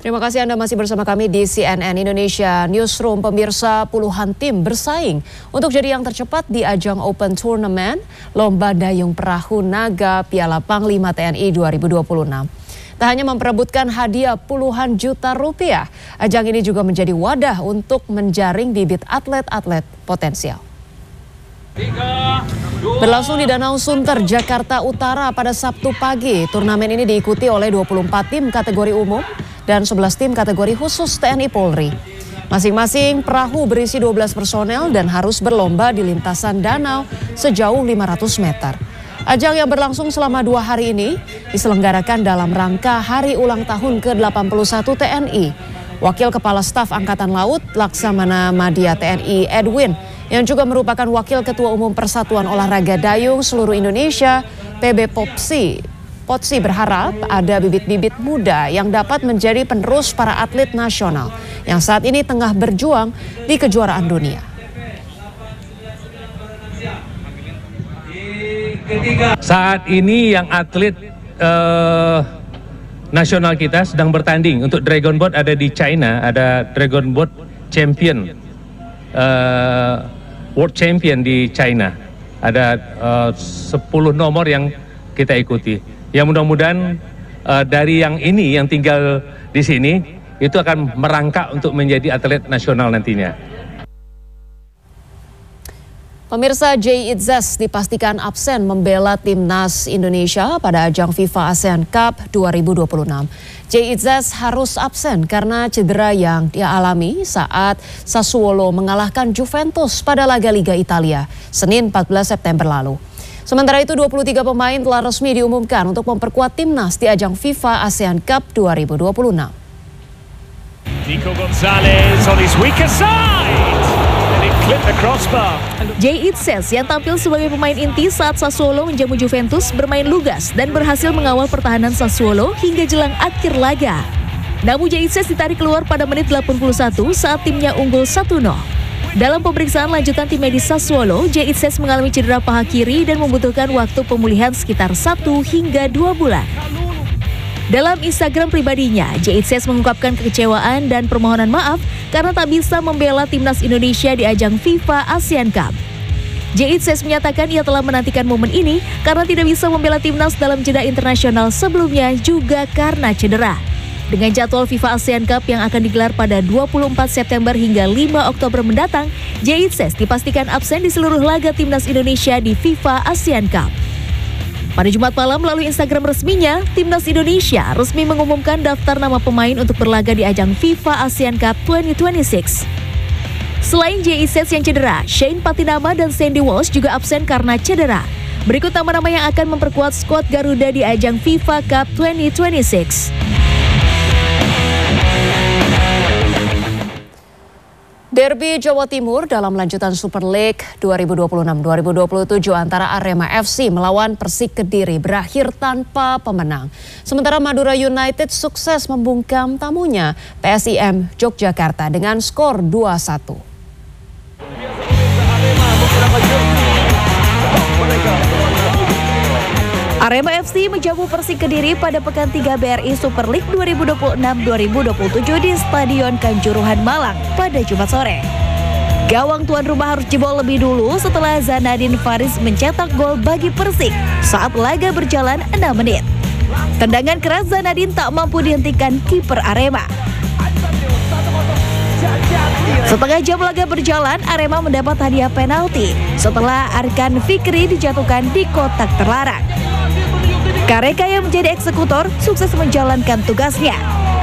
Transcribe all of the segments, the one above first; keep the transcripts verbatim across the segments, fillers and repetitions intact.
Terima kasih Anda masih bersama kami di C N N Indonesia Newsroom. Pemirsa, puluhan tim bersaing untuk jadi yang tercepat di ajang Open Tournament Lomba Dayung Perahu Naga Piala Panglima T N I dua ribu dua puluh enam. Tak hanya memperebutkan hadiah puluhan juta rupiah, ajang ini juga menjadi wadah untuk menjaring bibit atlet-atlet potensial. Berlangsung di Danau Sunter, Jakarta Utara pada Sabtu pagi, turnamen ini diikuti oleh dua puluh empat tim kategori umum dan sebelas tim kategori khusus T N I Polri. Masing-masing perahu berisi dua belas personel dan harus berlomba di lintasan danau sejauh lima ratus meter. Ajang yang berlangsung selama dua hari ini diselenggarakan dalam rangka Hari Ulang Tahun ke delapan puluh satu T N I. Wakil Kepala Staf Angkatan Laut Laksamana Madya T N I Edwin, yang juga merupakan Wakil Ketua Umum Persatuan Olahraga Dayung Seluruh Indonesia P B Popsi, Potsi berharap ada bibit-bibit muda yang dapat menjadi penerus para atlet nasional yang saat ini tengah berjuang di kejuaraan dunia. Saat ini yang atlet uh, nasional kita sedang bertanding untuk Dragon Boat ada di China, ada Dragon Boat Champion, uh, World Champion di China. Ada uh, sepuluh nomor yang kita ikuti. Ya mudah-mudahan uh, dari yang ini yang tinggal di sini itu akan merangkak untuk menjadi atlet nasional nantinya. Pemirsa, Jay Itzes dipastikan absen membela timnas Indonesia pada ajang FIFA ASEAN Cup dua ribu dua puluh enam. Jay Itzes harus absen karena cedera yang dia alami saat Sassuolo mengalahkan Juventus pada laga Liga Italia Senin empat belas September lalu. Sementara itu dua puluh tiga pemain telah resmi diumumkan untuk memperkuat timnas di ajang FIFA ASEAN Cup dua ribu dua puluh enam. Nico Gonzalez on his weaker side. Jay Itzes yang tampil sebagai pemain inti saat Sassuolo menjamu Juventus bermain lugas dan berhasil mengawal pertahanan Sassuolo hingga jelang akhir laga. Namun Jay Itzes ditarik keluar pada menit delapan puluh satu saat timnya unggul satu nol. Dalam pemeriksaan lanjutan tim medis Sassuolo, Jay Itzes mengalami cedera paha kiri dan membutuhkan waktu pemulihan sekitar satu hingga dua bulan. Dalam Instagram pribadinya, Jay Itzes mengungkapkan kekecewaan dan permohonan maaf karena tak bisa membela timnas Indonesia di ajang FIFA ASEAN Cup. Jay Itzes menyatakan ia telah menantikan momen ini karena tidak bisa membela timnas dalam jeda internasional sebelumnya juga karena cedera. Dengan jadwal FIFA ASEAN Cup yang akan digelar pada dua puluh empat September hingga lima Oktober mendatang, Jay Itzes dipastikan absen di seluruh laga timnas Indonesia di FIFA ASEAN Cup. Pada Jumat malam melalui Instagram resminya, Timnas Indonesia resmi mengumumkan daftar nama pemain untuk berlaga di ajang FIFA ASEAN Cup dua ribu dua puluh enam. Selain Jay Itzes yang cedera, Shane Patinama dan Sandy Walsh juga absen karena cedera. Berikut nama-nama yang akan memperkuat skuad Garuda di ajang FIFA Cup dua ribu dua puluh enam. Derby Jawa Timur dalam lanjutan Super League dua ribu dua puluh enam dua ribu dua puluh tujuh antara Arema F C melawan Persik Kediri berakhir tanpa pemenang. Sementara Madura United sukses membungkam tamunya P S I M Yogyakarta dengan skor dua satu. Arema F C menjamu Persik Kediri pada pekan tiga B R I Super League dua ribu dua puluh enam dua ribu dua puluh tujuh di Stadion Kanjuruhan Malang pada Jumat sore. Gawang tuan rumah harus jebol lebih dulu setelah Zanadin Faris mencetak gol bagi Persik saat laga berjalan enam menit. Tendangan keras Zanadin tak mampu dihentikan kiper Arema. Setengah jam laga berjalan, Arema mendapat hadiah penalti setelah Arkan Fikri dijatuhkan di kotak terlarang. Kareka yang menjadi eksekutor sukses menjalankan tugasnya.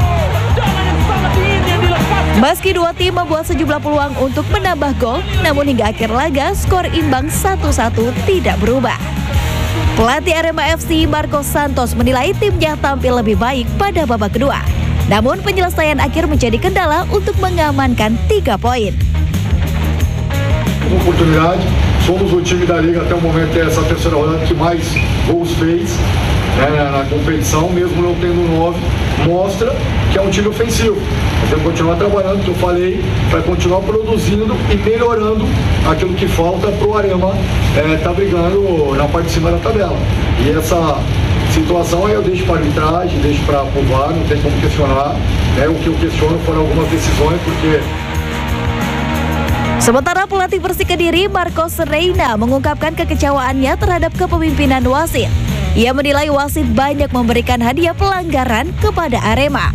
Meski dua tim membuat sejumlah peluang untuk menambah gol, namun hingga akhir laga skor imbang satu satu tidak berubah. Pelatih Arema F C Marcos Santos menilai timnya tampil lebih baik pada babak kedua. Namun penyelesaian akhir menjadi kendala untuk mengamankan tiga poin. Oportunidade, somos o time da liga até o momento é essa terceira rodada que mais gols fez, né, na competição, mesmo não tendo nove, mostra que é um time ofensivo. Nós temos que continuar trabalhando, que eu falei, para continuar produzindo e melhorando aquilo que falta para o Arema estar é, tá brigando na parte de cima da tabela. E essa situação, aí eu deixo para arbitragem, deixo para o V A R, não tem como questionar. Né? O que eu questiono foram algumas decisões, porque... Sementara pelatih Persik Kediri, Marcos Reina, mengungkapkan kekecewaannya terhadap kepemimpinan wasit. Ia menilai wasit banyak memberikan hadiah pelanggaran kepada Arema.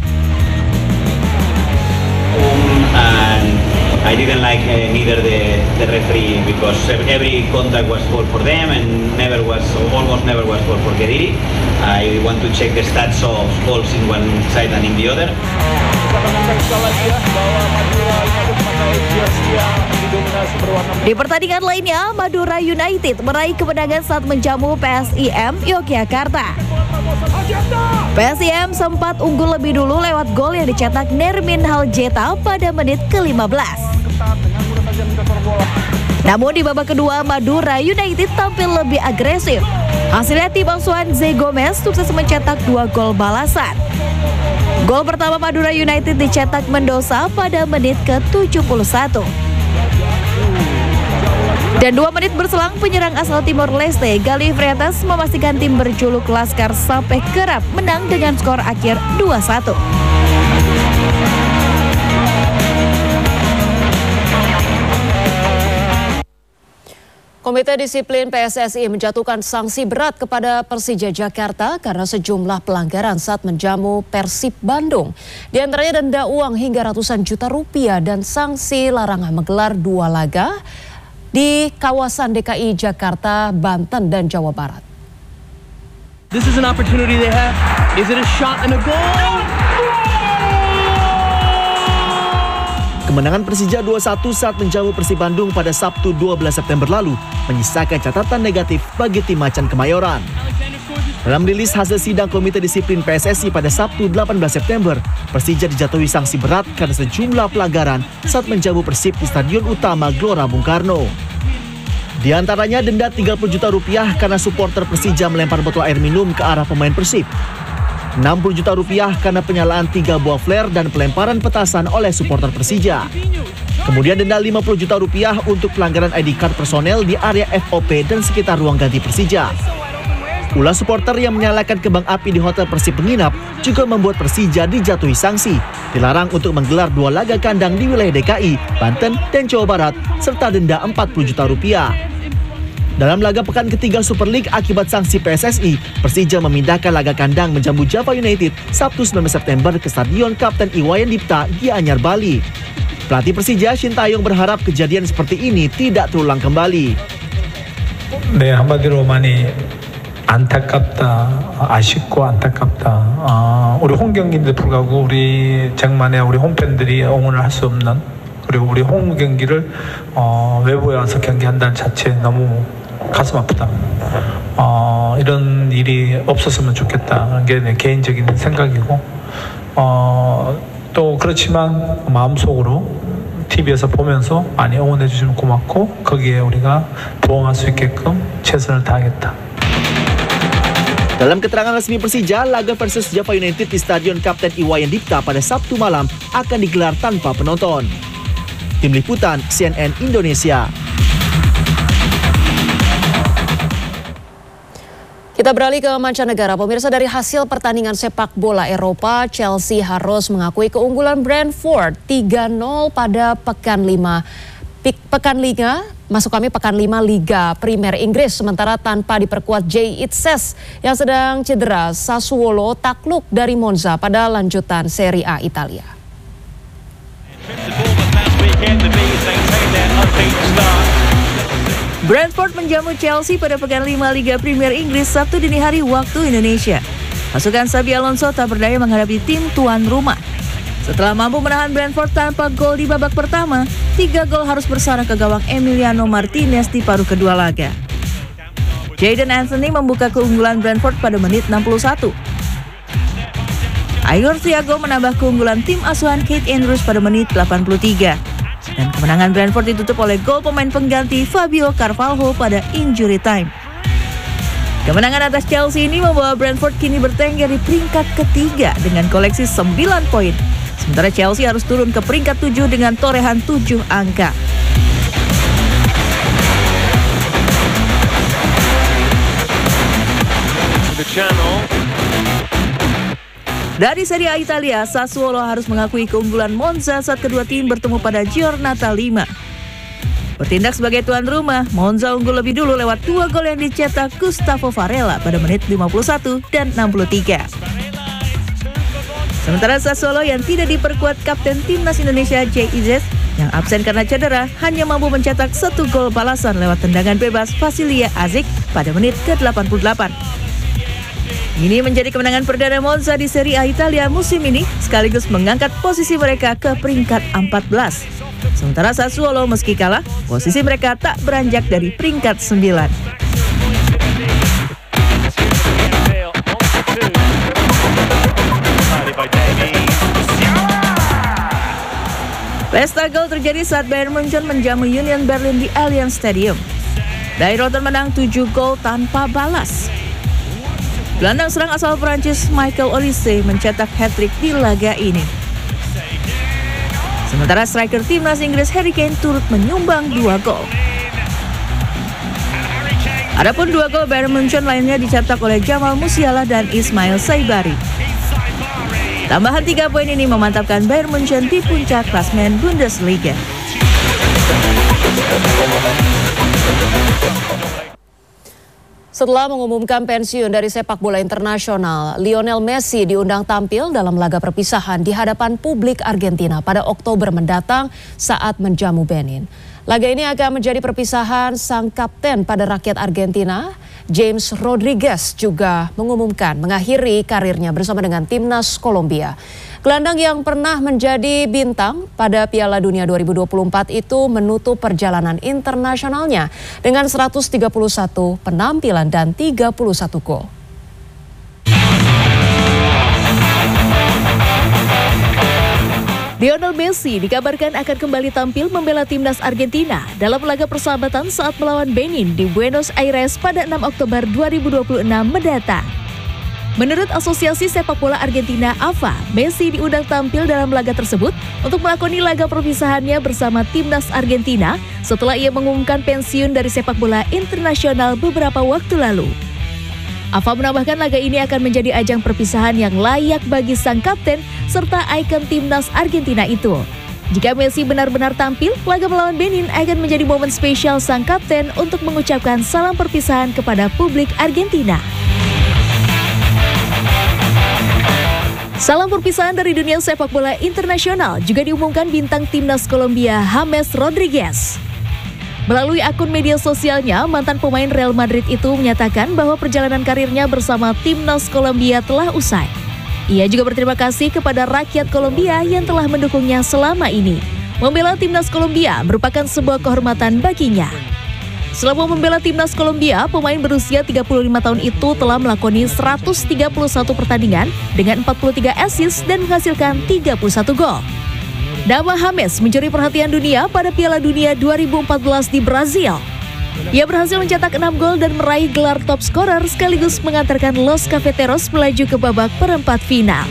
Um, and I didn't like uh, neither the, the referee because every contact was fault for them and never was, almost never was fault for Kediri. I want to check the stats of goals in one side and in the other. Di pertandingan lainnya, Madura United meraih kemenangan saat menjamu P S I M Yogyakarta. P S I M sempat unggul lebih dulu lewat gol yang dicetak Nermin Haljeta pada menit ke lima belas. Namun di babak kedua, Madura United tampil lebih agresif. Hasilnya tim asuhan Zé Gomes sukses mencetak dua gol balasan. Gol pertama Madura United dicetak Mendoza pada menit ke tujuh puluh satu. Dan dua menit berselang, penyerang asal Timor Leste, Gali Freitas, memastikan tim berjuluk Laskar sampai kerap menang dengan skor akhir dua satu. Komite Disiplin P S S I menjatuhkan sanksi berat kepada Persija Jakarta karena sejumlah pelanggaran saat menjamu Persib Bandung. Di antaranya denda uang hingga ratusan juta rupiah dan sanksi larangan menggelar dua laga di kawasan D K I Jakarta, Banten, dan Jawa Barat. This is an opportunity they have. Is it a shot and a goal? Kemenangan Persija dua satu saat menjamu Persib Bandung pada Sabtu dua belas September lalu menyisakan catatan negatif bagi tim Macan Kemayoran. Dalam rilis hasil sidang Komite Disiplin P S S I pada Sabtu delapan belas September, Persija dijatuhi sanksi berat karena sejumlah pelanggaran saat menjamu Persib di Stadion Utama Gelora Bung Karno. Di antaranya denda tiga puluh juta rupiah karena supporter Persija melempar botol air minum ke arah pemain Persib. enam puluh juta rupiah karena penyalaan tiga buah flare dan pelemparan petasan oleh supporter Persija. Kemudian denda lima puluh juta rupiah untuk pelanggaran I D card personel di area F O P dan sekitar ruang ganti Persija. Ulah supporter yang menyalakan kembang api di hotel Persib penginap juga membuat Persija dijatuhi sanksi, dilarang untuk menggelar dua laga kandang di wilayah D K I, Banten, dan Jawa Barat, serta denda empat puluh juta rupiah. Dalam laga pekan ketiga Super League akibat sanksi P S S I, Persija memindahkan laga kandang menjamu Java United Sabtu sembilan belas September ke Stadion Kapten Iwayan Dipta, Gianyar, Bali. Pelatih Persija, Sintayong, berharap kejadian seperti ini tidak terulang kembali. 네, 한마디로 많이 안타깝다, 아쉽고 안타깝다. 어, 우리 홈 경기인데 불구하고 우리 쟁만에 우리 홈팬들이 응원을 할 수 없는, 그리고 우리 홈 경기를 어, 외부에 와서 경기한다는 자체 너무 가슴 아프다. 어, 이런 일이 없었으면 좋겠다. 게 내 개인적인 생각이고, 어, 또 그렇지만 마음속으로 티비에서 보면서 많이 응원해 주시면 고맙고 거기에 우리가 부응할 수 있게끔 최선을 다하겠다. Dalam keterangan resmi Persija, laga versus Java United di Stadion Kapten Iwayan Dipta pada Sabtu malam akan digelar tanpa penonton. Tim Liputan C N N Indonesia. Kita beralih ke mancanegara. Pemirsa, dari hasil pertandingan sepak bola Eropa, Chelsea harus mengakui keunggulan Brentford tiga nol pada pekan lima. Pekan Liga, masuk kami pekan lima Liga Primer Inggris, sementara tanpa diperkuat Jay Itzes yang sedang cedera, Sassuolo takluk dari Monza pada lanjutan Serie A Italia. Brentford menjamu Chelsea pada pekan lima Liga Primer Inggris Sabtu dini hari waktu Indonesia. Pasukan Xabi Alonso tak berdaya menghadapi tim tuan rumah. Setelah mampu menahan Brentford tanpa gol di babak pertama, tiga gol harus bersarang ke gawang Emiliano Martinez di paruh kedua laga. Jadon Anthony membuka keunggulan Brentford pada menit enam puluh satu. Igor Thiago menambah keunggulan tim asuhan Keith Andrews pada menit delapan puluh tiga. Dan kemenangan Brentford ditutup oleh gol pemain pengganti Fabio Carvalho pada injury time. Kemenangan atas Chelsea ini membawa Brentford kini bertengger di peringkat ketiga dengan koleksi sembilan poin. Sementara Chelsea harus turun ke peringkat tujuh dengan torehan tujuh angka. The Dari Serie A Italia, Sassuolo harus mengakui keunggulan Monza saat kedua tim bertemu pada Giornata lima. Bertindak sebagai tuan rumah, Monza unggul lebih dulu lewat dua gol yang dicetak Gustavo Varela pada menit lima puluh satu dan enam puluh tiga. Sementara Sassuolo yang tidak diperkuat kapten timnas Indonesia J I Z yang absen karena cedera hanya mampu mencetak satu gol balasan lewat tendangan bebas Vasilia Azic pada menit ke delapan puluh delapan. Ini menjadi kemenangan perdana Monza di Serie A Italia musim ini, sekaligus mengangkat posisi mereka ke peringkat empat belas. Sementara Sassuolo meski kalah, posisi mereka tak beranjak dari peringkat sembilan. Pesta gol terjadi saat Bayern Munchen menjamu Union Berlin di Allianz Stadium. Dairoton menang tujuh gol tanpa balas. Gelandang serang asal Prancis Michael Olise mencetak hat-trick di laga ini. Sementara striker timnas Inggris Harry Kane turut menyumbang dua gol. Adapun dua gol Bayern Munchen lainnya dicetak oleh Jamal Musiala dan Ismail Saibari. Tambahan tiga poin ini memantapkan Bayern Munchen di puncak klasemen Bundesliga. Setelah mengumumkan pensiun dari sepak bola internasional, Lionel Messi diundang tampil dalam laga perpisahan di hadapan publik Argentina pada Oktober mendatang saat menjamu Benin. Laga ini akan menjadi perpisahan sang kapten pada rakyat Argentina. James Rodriguez juga mengumumkan mengakhiri karirnya bersama dengan timnas Kolombia. Gelandang yang pernah menjadi bintang pada Piala Dunia dua ribu dua puluh empat itu menutup perjalanan internasionalnya dengan seratus tiga puluh satu penampilan dan tiga puluh satu gol. Lionel Messi dikabarkan akan kembali tampil membela timnas Argentina dalam laga persahabatan saat melawan Benin di Buenos Aires pada enam Oktober dua ribu dua puluh enam mendatang. Menurut Asosiasi Sepak Bola Argentina A F A, Messi diundang tampil dalam laga tersebut untuk melakoni laga perpisahannya bersama timnas Argentina setelah ia mengumumkan pensiun dari sepak bola internasional beberapa waktu lalu. A F A menambahkan laga ini akan menjadi ajang perpisahan yang layak bagi sang kapten serta ikon timnas Argentina itu. Jika Messi benar-benar tampil, laga melawan Benin akan menjadi momen spesial sang kapten untuk mengucapkan salam perpisahan kepada publik Argentina. Salam perpisahan dari dunia sepak bola internasional juga diumumkan bintang timnas Kolombia James Rodriguez. Melalui akun media sosialnya, mantan pemain Real Madrid itu menyatakan bahwa perjalanan karirnya bersama timnas Kolombia telah usai. Ia juga berterima kasih kepada rakyat Kolombia yang telah mendukungnya selama ini. Membela timnas Kolombia merupakan sebuah kehormatan baginya. Selama membela timnas Kolombia, pemain berusia tiga puluh lima tahun itu telah melakoni seratus tiga puluh satu pertandingan dengan empat puluh tiga assist dan menghasilkan tiga puluh satu gol. Nama James mencuri perhatian dunia pada Piala Dunia dua ribu empat belas di Brazil. Ia berhasil mencetak enam gol dan meraih gelar top scorer sekaligus mengantarkan Los Cafeteros melaju ke babak perempat final.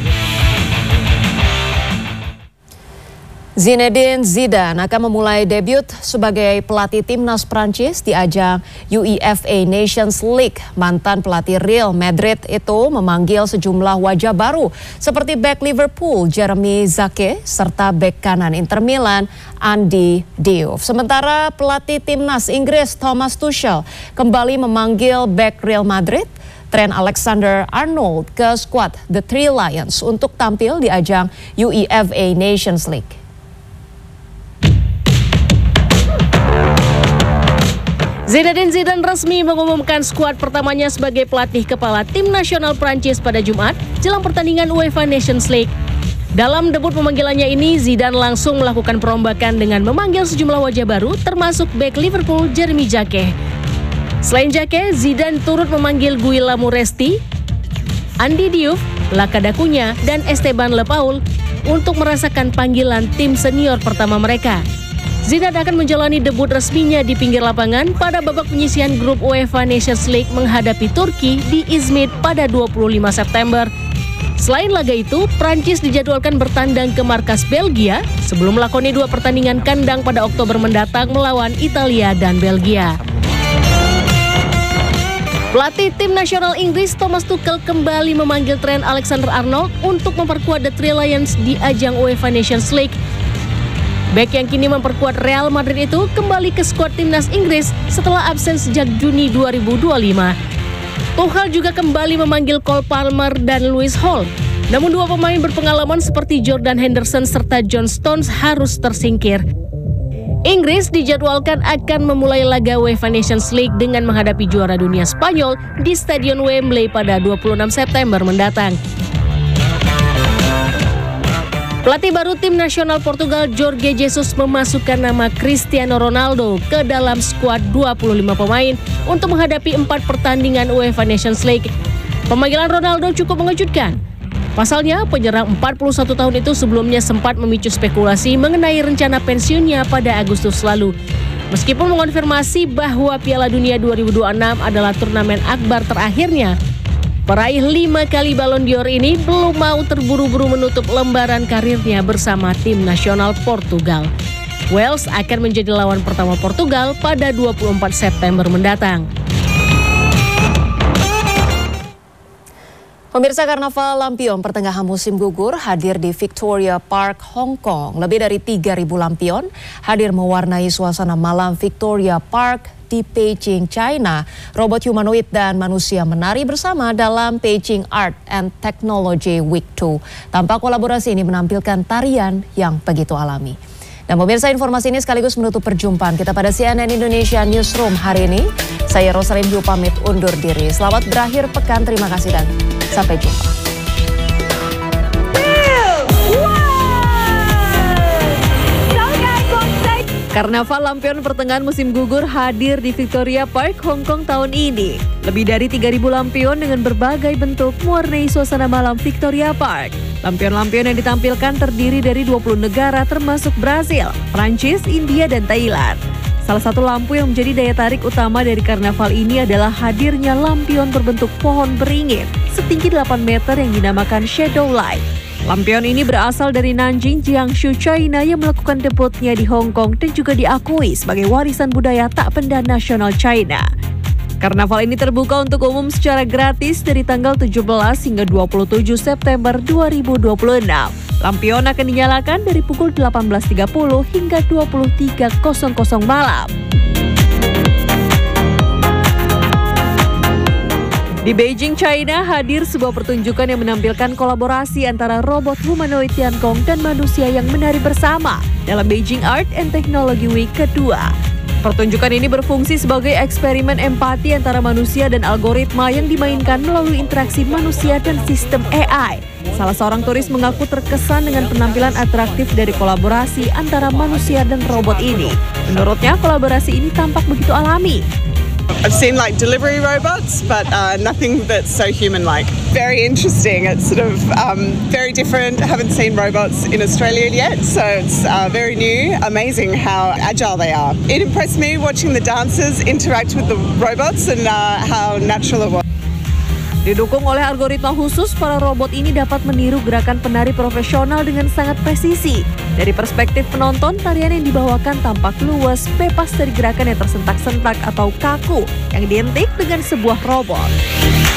Zinedine Zidane akan memulai debut sebagai pelatih timnas Prancis di ajang UEFA Nations League. Mantan pelatih Real Madrid itu memanggil sejumlah wajah baru seperti bek Liverpool Jeremy Zake serta bek kanan Inter Milan Andy Diouf. Sementara pelatih timnas Inggris Thomas Tuchel kembali memanggil bek Real Madrid Trent Alexander-Arnold ke skuad The Three Lions untuk tampil di ajang UEFA Nations League. Zinedine Zidane resmi mengumumkan skuad pertamanya sebagai pelatih kepala tim nasional Prancis pada Jumat jelang pertandingan UEFA Nations League. Dalam debut pemanggilannya ini, Zidane langsung melakukan perombakan dengan memanggil sejumlah wajah baru termasuk bek Liverpool Jeremy Jake. Selain Jake, Zidane turut memanggil Guillermo Resti, Andy Diouf, Laka Dacunya, dan Esteban Le Paul untuk merasakan panggilan tim senior pertama mereka. Zidane akan menjalani debut resminya di pinggir lapangan pada babak penyisihan grup UEFA Nations League menghadapi Turki di Izmit pada dua puluh lima September. Selain laga itu, Prancis dijadwalkan bertandang ke markas Belgia sebelum melakoni dua pertandingan kandang pada Oktober mendatang melawan Italia dan Belgia. Pelatih tim nasional Inggris Thomas Tuchel kembali memanggil Trent Alexander-Arnold untuk memperkuat The Three Lions di ajang UEFA Nations League. Bek yang kini memperkuat Real Madrid itu kembali ke skuad timnas Inggris setelah absen sejak Juni dua ribu dua puluh lima. Tuchel juga kembali memanggil Cole Palmer dan Lewis Hall. Namun dua pemain berpengalaman seperti Jordan Henderson serta John Stones harus tersingkir. Inggris dijadwalkan akan memulai laga UEFA Nations League dengan menghadapi juara dunia Spanyol di Stadion Wembley pada dua puluh enam September mendatang. Pelatih baru tim nasional Portugal Jorge Jesus memasukkan nama Cristiano Ronaldo ke dalam skuad dua puluh lima pemain untuk menghadapi empat pertandingan UEFA Nations League. Pemanggilan Ronaldo cukup mengejutkan. Pasalnya, penyerang empat puluh satu tahun itu sebelumnya sempat memicu spekulasi mengenai rencana pensiunnya pada Agustus lalu. Meskipun mengonfirmasi bahwa Piala Dunia dua ribu dua puluh enam adalah turnamen akbar terakhirnya, peraih lima kali Ballon d'Or ini belum mau terburu-buru menutup lembaran karirnya bersama tim nasional Portugal. Wales akan menjadi lawan pertama Portugal pada dua puluh empat September mendatang. Pemirsa, Karnaval Lampion pertengahan musim gugur hadir di Victoria Park, Hong Kong. Lebih dari tiga ribu lampion hadir mewarnai suasana malam Victoria Park di Beijing, China. Robot humanoid dan manusia menari bersama dalam Beijing Art and Technology Week dua. Tampak kolaborasi ini menampilkan tarian yang begitu alami. Dan pemirsa, informasi ini sekaligus menutup perjumpaan kita pada C N N Indonesia Newsroom hari ini. Saya Rosalyn Hu pamit undur diri. Selamat berakhir pekan, terima kasih dan sampai jumpa. Karnaval Lampion pertengahan musim gugur hadir di Victoria Park, Hong Kong tahun ini. Lebih dari tiga ribu lampion dengan berbagai bentuk mewarnai suasana malam Victoria Park. Lampion-lampion yang ditampilkan terdiri dari dua puluh negara termasuk Brasil, Prancis, India, dan Thailand. Salah satu lampu yang menjadi daya tarik utama dari karnaval ini adalah hadirnya lampion berbentuk pohon beringin setinggi delapan meter yang dinamakan Shadow Light. Lampion ini berasal dari Nanjing, Jiangsu, China yang melakukan debutnya di Hong Kong dan juga diakui sebagai warisan budaya tak benda nasional China. Karnaval ini terbuka untuk umum secara gratis dari tanggal tujuh belas hingga dua puluh tujuh September dua ribu dua puluh enam. Lampion akan dinyalakan dari pukul delapan belas tiga puluh hingga dua puluh tiga malam. Di Beijing, China, hadir sebuah pertunjukan yang menampilkan kolaborasi antara robot humanoid Tiankong dan manusia yang menari bersama dalam Beijing Art and Technology Week kedua. Pertunjukan ini berfungsi sebagai eksperimen empati antara manusia dan algoritma yang dimainkan melalui interaksi manusia dan sistem A I. Salah seorang turis mengaku terkesan dengan penampilan atraktif dari kolaborasi antara manusia dan robot ini. Menurutnya, kolaborasi ini tampak begitu alami. I've seen like delivery robots, but uh, nothing that's so human-like. Very interesting. It's sort of um, very different. I haven't seen robots in Australia yet, so it's uh, very new. Amazing how agile they are. It impressed me watching the dancers interact with the robots and uh, how natural it was. Didukung oleh algoritma khusus, para robot ini dapat meniru gerakan penari profesional dengan sangat presisi. Dari perspektif penonton, tarian yang dibawakan tampak luwes, bebas dari gerakan yang tersentak-sentak atau kaku yang identik dengan sebuah robot.